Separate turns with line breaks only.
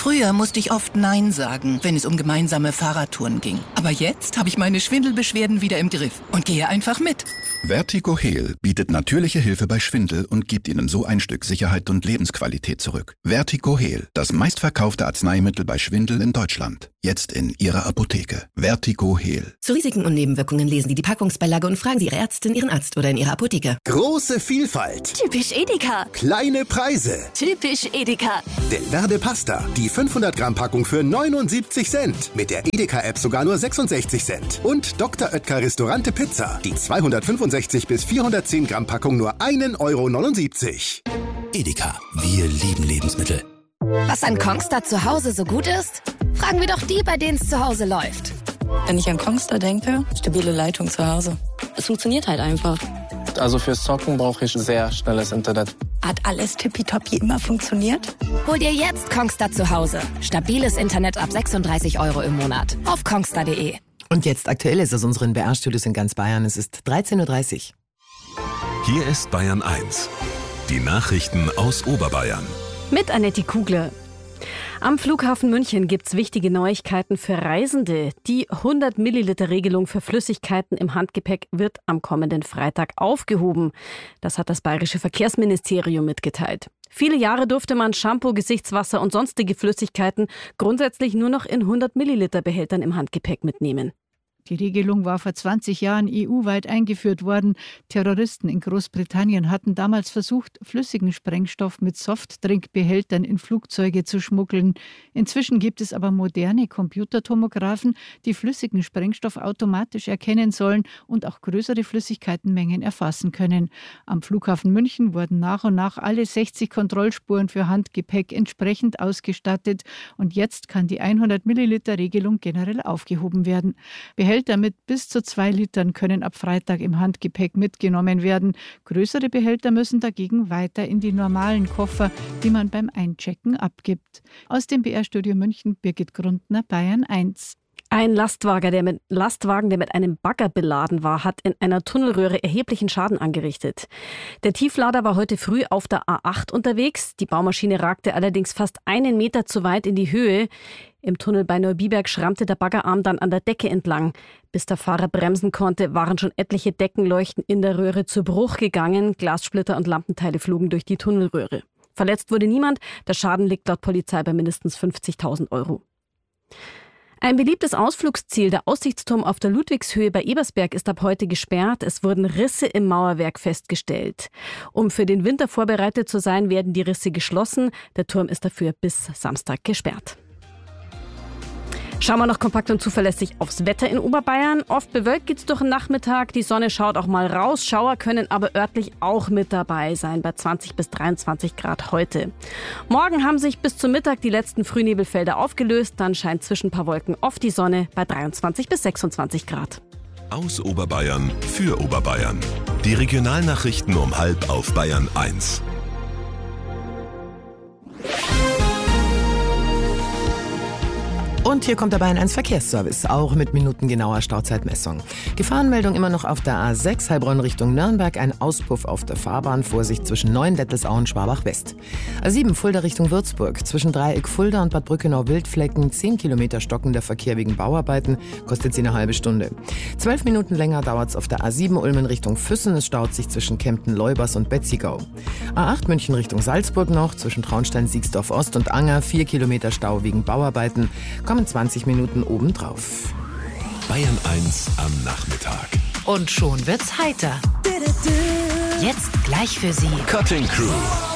Früher musste ich oft Nein sagen, wenn es um gemeinsame Fahrradtouren ging. Aber jetzt habe ich meine Schwindelbeschwerden wieder im Griff und gehe einfach mit.
Vertigo Heal bietet natürliche Hilfe bei Schwindel und gibt Ihnen so ein Stück Sicherheit und Lebensqualität zurück. Vertigo Heal, das meistverkaufte Arzneimittel bei Schwindel in Deutschland. Jetzt in Ihrer Apotheke. Vertigo Heal.
Zu Risiken und Nebenwirkungen lesen Sie die Packungsbeilage und fragen Sie Ihre Ärztin, Ihren Arzt oder in Ihrer Apotheke.
Große Vielfalt.
Typisch Edeka.
Kleine Preise.
Typisch Edeka.
Del Verde Pasta. Die 500 Gramm Packung für 79 Cent. Mit der Edeka-App sogar nur 66 Cent. Und Dr. Oetker Restaurante Pizza. Die 265 bis 410 Gramm Packung nur 1,79 €.
Edeka. Wir lieben Lebensmittel.
Was an Kongstar zu Hause so gut ist? Fragen wir doch die, bei denen es zu Hause läuft.
Wenn ich an Kongstar denke, stabile Leitung zu Hause. Es funktioniert halt einfach.
Also fürs Zocken brauche ich sehr schnelles Internet.
Hat alles tippitoppi immer funktioniert?
Hol dir jetzt Kongstar zu Hause. Stabiles Internet ab 36 € im Monat. Auf kongstar.de.
Und jetzt aktuell ist es unseren BR-Studios in ganz Bayern. Es ist 13:30
Uhr. Hier ist Bayern 1. Die Nachrichten aus Oberbayern.
Mit Annette Kugler. Am Flughafen München gibt's wichtige Neuigkeiten für Reisende. Die 100-Milliliter-Regelung für Flüssigkeiten im Handgepäck wird am kommenden Freitag aufgehoben. Das hat das bayerische Verkehrsministerium mitgeteilt. Viele Jahre durfte man Shampoo, Gesichtswasser und sonstige Flüssigkeiten grundsätzlich nur noch in 100-Milliliter-Behältern im Handgepäck mitnehmen.
Die Regelung war vor 20 Jahren EU-weit eingeführt worden. Terroristen in Großbritannien hatten damals versucht, flüssigen Sprengstoff mit Softdrinkbehältern in Flugzeuge zu schmuggeln. Inzwischen gibt es aber moderne Computertomographen, die flüssigen Sprengstoff automatisch erkennen sollen und auch größere Flüssigkeitenmengen erfassen können. Am Flughafen München wurden nach und nach alle 60 Kontrollspuren für Handgepäck entsprechend ausgestattet. Und jetzt kann die 100-Milliliter-Regelung generell aufgehoben werden. Behälter mit bis zu 2 Litern können ab Freitag im Handgepäck mitgenommen werden. Größere Behälter müssen dagegen weiter in die normalen Koffer, die man beim Einchecken abgibt. Aus dem BR-Studio München, Birgit Grundner, Bayern 1.
Ein Lastwagen, der mit einem Bagger beladen war, hat in einer Tunnelröhre erheblichen Schaden angerichtet. Der Tieflader war heute früh auf der A8 unterwegs. Die Baumaschine ragte allerdings fast 1 Meter zu weit in die Höhe. Im Tunnel bei Neubiberg schrammte der Baggerarm dann an der Decke entlang. Bis der Fahrer bremsen konnte, waren schon etliche Deckenleuchten in der Röhre zu Bruch gegangen. Glassplitter und Lampenteile flogen durch die Tunnelröhre. Verletzt wurde niemand. Der Schaden liegt laut Polizei bei mindestens 50.000 €. Ein beliebtes Ausflugsziel, der Aussichtsturm auf der Ludwigshöhe bei Ebersberg, ist ab heute gesperrt. Es wurden Risse im Mauerwerk festgestellt. Um für den Winter vorbereitet zu sein, werden die Risse geschlossen. Der Turm ist dafür bis Samstag gesperrt. Schauen wir noch kompakt und zuverlässig aufs Wetter in Oberbayern. Oft bewölkt geht's durch den Nachmittag. Die Sonne schaut auch mal raus. Schauer können aber örtlich auch mit dabei sein, bei 20 bis 23 Grad heute. Morgen haben sich bis zum Mittag die letzten Frühnebelfelder aufgelöst. Dann scheint zwischen ein paar Wolken oft die Sonne bei 23 bis 26 Grad.
Aus Oberbayern für Oberbayern. Die Regionalnachrichten um 12:30 auf Bayern 1.
Und hier kommt der Bayern 1 Verkehrsservice, auch mit minutengenauer Stauzeitmessung. Gefahrenmeldung immer noch auf der A6, Heilbronn Richtung Nürnberg, ein Auspuff auf der Fahrbahn, Vorsicht zwischen Neuendettelsau und Schwabach-West. A7, Fulda Richtung Würzburg, zwischen Dreieck Fulda und Bad Brückenau-Wildflecken, 10 Kilometer stockender Verkehr wegen Bauarbeiten, kostet sie eine halbe Stunde. 12 Minuten länger dauert es auf der A7 Ulmen Richtung Füssen, es staut sich zwischen Kempten-Leubers und Betzigau. A8 München Richtung Salzburg noch, zwischen Traunstein-Siegsdorf-Ost und Anger, 4 Kilometer Stau wegen Bauarbeiten, kommen 20 Minuten obendrauf.
Bayern 1 am Nachmittag.
Und schon wird's heiter. Jetzt gleich für Sie
Cutting Crew.